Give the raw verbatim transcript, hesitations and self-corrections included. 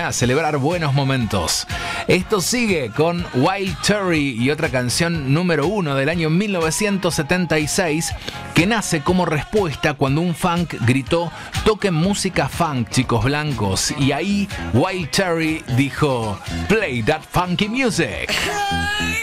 a celebrar buenos momentos. Esto sigue con Wild Cherry y otra canción número uno del año mil novecientos setenta y seis que nace como respuesta cuando un funk gritó: toquen música funk, chicos blancos. Y ahí Wild Cherry dijo: play that funky music.